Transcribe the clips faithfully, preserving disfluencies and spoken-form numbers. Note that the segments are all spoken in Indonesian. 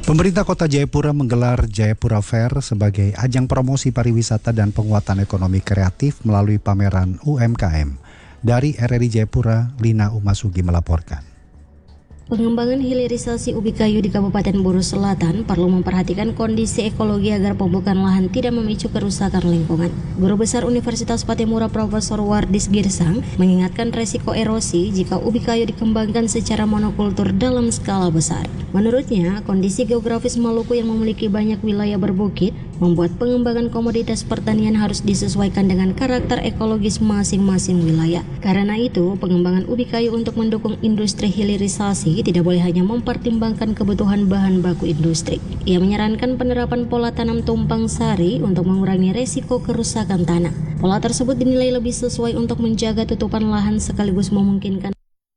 Pemerintah Kota Jayapura menggelar Jayapura Fair sebagai ajang promosi pariwisata dan penguatan ekonomi kreatif melalui pameran U M K M. Dari R R I Jayapura, Lina Umasugi melaporkan. Pengembangan hilirisasi ubi kayu di Kabupaten Buru Selatan perlu memperhatikan kondisi ekologi agar pembukaan lahan tidak memicu kerusakan lingkungan. Guru Besar Universitas Patimura Profesor Wardis Girsang mengingatkan resiko erosi jika ubi kayu dikembangkan secara monokultur dalam skala besar. Menurutnya, kondisi geografis Maluku yang memiliki banyak wilayah berbukit membuat pengembangan komoditas pertanian harus disesuaikan dengan karakter ekologis masing-masing wilayah. Karena itu, pengembangan ubi kayu untuk mendukung industri hilirisasi tidak boleh hanya mempertimbangkan kebutuhan bahan baku industri. Ia menyarankan penerapan pola tanam tumpang sari untuk mengurangi resiko kerusakan tanah. Pola tersebut dinilai lebih sesuai untuk menjaga tutupan lahan sekaligus memungkinkan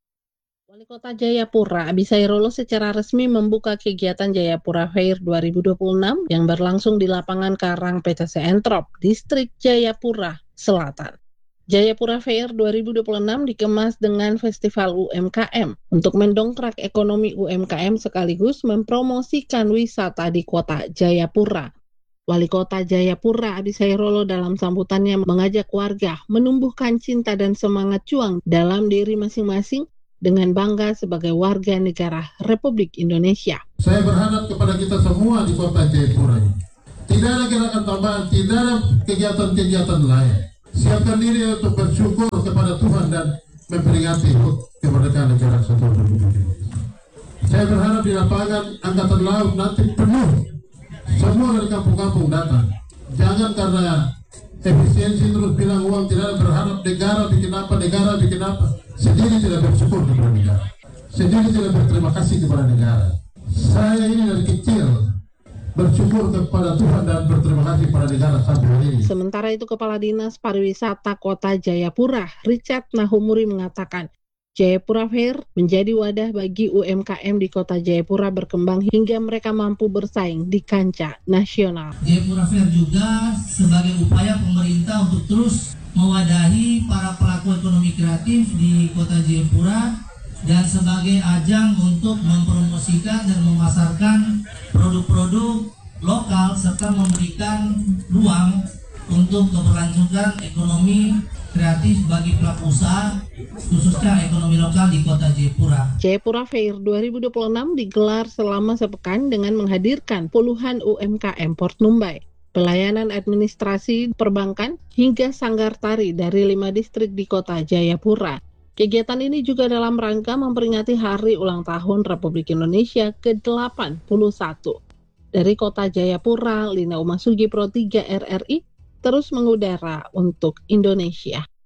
Wali Kota Jayapura, Abisairolo secara resmi membuka kegiatan Jayapura Fair dua ribu dua puluh enam yang berlangsung di lapangan Karang P T C Entrop, Distrik Jayapura Selatan. Jayapura Fair dua ribu dua puluh enam dikemas dengan festival U M K M untuk mendongkrak ekonomi U M K M sekaligus mempromosikan wisata di kota Jayapura. Wali Kota Jayapura, Abisairolo dalam sambutannya mengajak warga menumbuhkan cinta dan semangat juang dalam diri masing-masing dengan bangga sebagai warga negara Republik Indonesia. Saya berharap kepada kita semua di kota Jayapura ini, tidak ada gerakan tambahan, tidak ada kegiatan-kegiatan lain. Siapkan diri untuk bersyukur kepada Tuhan dan memperingati kemerdekaan negara Kesatuan Republik Indonesia. Saya berharap di lapangan Angkatan Laut nanti penuh, semua dari kampung-kampung datang. Jangan karena efisiensi terus bilang uang tidak ada, berharap negara bikin apa, negara bikin apa. Sendiri tidak bersyukur kepada negara, sendiri tidak berterima kasih kepada negara. Saya ini dari kecil bersyukur kepada Tuhan dan berterima kasih kepada negara sampai hari ini. Sementara itu, Kepala Dinas Pariwisata Kota Jayapura, Richard Nahumuri mengatakan, Jayapura Fair menjadi wadah bagi U M K M di Kota Jayapura berkembang hingga mereka mampu bersaing di kancah nasional. Jayapura Fair juga sebagai upaya pemerintah untuk terus mewadahi para pelaku ekonomi kreatif di Kota Jayapura dan sebagai ajang untuk mempromosikan dan memasarkan produk-produk lokal serta memberikan ruang untuk keberlangsungan ekonomi kreatif bagi pelaku usaha khususnya ekonomi lokal di Kota Jayapura. Jayapura Fair dua ribu dua puluh enam digelar selama sepekan dengan menghadirkan puluhan U M K M Port Numbai, pelayanan administrasi perbankan, hingga sanggar tari dari lima distrik di Kota Jayapura. Kegiatan ini juga dalam rangka memperingati Hari Ulang Tahun Republik Indonesia ke delapan puluh satu. Dari Kota Jayapura, Lina Umasugi Pro tiga R R I terus mengudara untuk Indonesia.